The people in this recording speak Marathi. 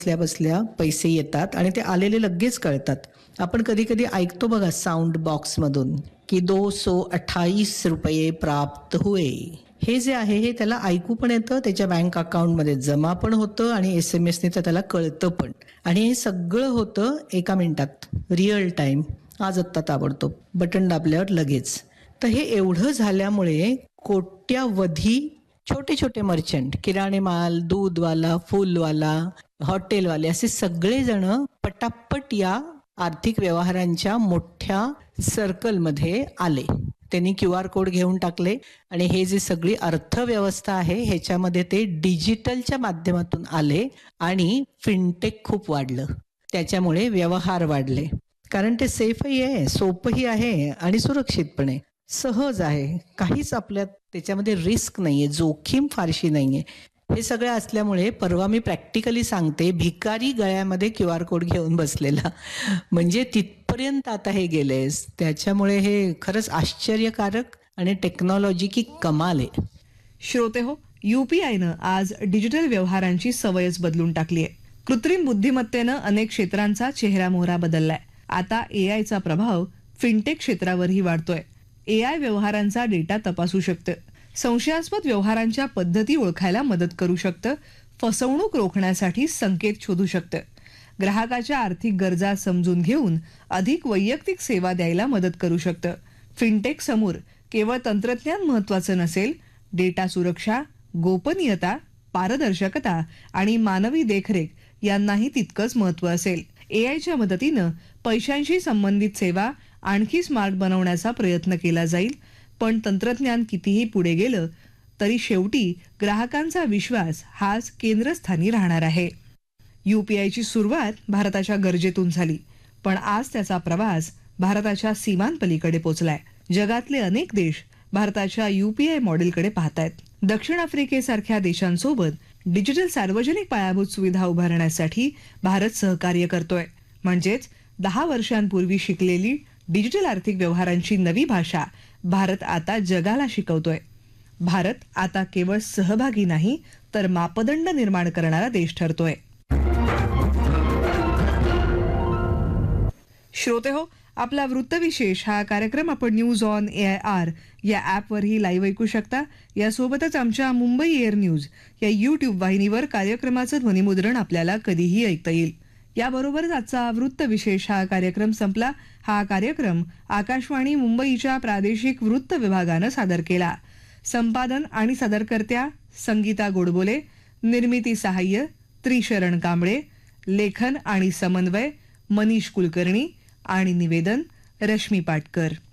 बसल्या बसल्या पैसे येतात आणि ते आलेले लगेच कळतात. आपण कधी कधी ऐकतो बघा साऊंड बॉक्स मधून की 228 रुपये प्राप्त हुए. हे जे आहे हे त्याला ऐकू पण येतं, त्याच्या बँक अकाउंटमध्ये जमा पण होतं आणि SMS ने तर त्याला कळतं पण. आणि हे सगळं होतं एका मिनिटात, रिअल टाइम, आज आत्ता ताबडतोब बटन दाबल्यावर लगेच. तर हे एवढं झाल्यामुळे कोट्यावधी छोटे छोटे मर्चंट, किराणे माल, दूधवाला, फुलवाला, हॉटेलवाले असे सगळेजण पटापट या आर्थिक व्यवहारांच्या मोठ्या सर्कलमध्ये आले. त्यांनी QR कोड घेऊन टाकले आणि हे जे सगळी अर्थव्यवस्था आहे ह्याच्यामध्ये ते डिजिटलच्या माध्यमातून आले आणि फिनटेक खूप वाढलं. त्याच्यामुळे व्यवहार वाढले. कारण ते सेफही आहे, सोपंही आहे आणि सुरक्षित पण आहे, सहज आहे. काहीच आपल्यात त्याच्यामध्ये रिस्क नाहीये, जोखीम फारशी नाहीये. हे सगळं असल्यामुळे परवा मी प्रॅक्टिकली सांगते, भिकारी गळ्यामध्ये QR कोड घेऊन बसलेला. म्हणजे तिथपर्यंत आता हे गेलेस. त्याच्यामुळे हे खरंच आश्चर्यकारक आणि टेक्नॉलॉजी की कमाल आहे. श्रोते हो, UPIनं आज डिजिटल व्यवहारांची सवयच बदलून टाकली आहे. कृत्रिम बुद्धिमत्तेनं अनेक क्षेत्रांचा चेहरामोहरा बदललाय. आता AIचा प्रभाव फिनटेक क्षेत्रावरही वाढतोय. AI व्यवहारांचा डेटा तपासू शकतं, संशयास्पद व्यवहारांच्या पद्धती ओळखायला मदत करू शकतं, फसवणूक रोखण्यासाठी संकेत शोधू शकतं, ग्राहकाच्या आर्थिक गरजा समजून घेऊन अधिक वैयक्तिक सेवा द्यायला मदत करू शकतं. फिनटेक समोर केवळ तंत्रज्ञान महत्वाचं नसेल, डेटा सुरक्षा, गोपनीयता, पारदर्शकता आणि मानवी देखरेख यांनाही तितकंच महत्व असेल. AIच्या मदतीनं पैशांशी संबंधित सेवा आणखी स्मार्ट बनवण्याचा प्रयत्न केला जाईल. पण तंत्रज्ञान कितीही पुढे गेलं तरी शेवटी ग्राहकांचा विश्वास हाच केंद्रस्थानी राहणार आहे. UPIची सुरुवात भारताच्या गरजेतून झाली, पण आज त्याचा प्रवास भारताच्या सीमांपलीकडे पोहोचलाय. जगातले अनेक देश भारताच्या UPI मॉडेलकडे पाहतायत. दक्षिण आफ्रिकेसारख्या देशांसोबत डिजिटल सार्वजनिक पायाभूत सुविधा उभारण्यासाठी भारत सहकार्य करतोय. म्हणजेच 10 वर्षांपूर्वी शिकलेली डिजिटल आर्थिक व्यवहारांची नवी भाषा भारत आता जगाला शिकवतोय. भारत आता केवळ सहभागी नाही तर मापदंड निर्माण करणारा देश ठरतोय. श्रोते हो, आपला वृत्तविशेष हा कार्यक्रम आपण न्यूज ऑन AIR या ॲपवरही लाईव्ह ऐकू शकता. यासोबतच आमच्या मुंबई एअर न्यूज या YouTube वाहिनीवर कार्यक्रमाचं ध्वनिमुद्रण आपल्याला कधीही ऐकता येईल. याबरोबरच आजचा वृत्तविशेष हा कार्यक्रम संपला. हा कार्यक्रम आकाशवाणी मुंबईच्या प्रादेशिक वृत्त विभागानं सादर केला. संपादन आणि सादरकर्त्या संगीता गोडबोले, निर्मिती सहाय्य त्रिशरण कांबळे, लेखन आणि समन्वय मनीष कुलकर्णी आणि निवेदन रश्मी पाटकर.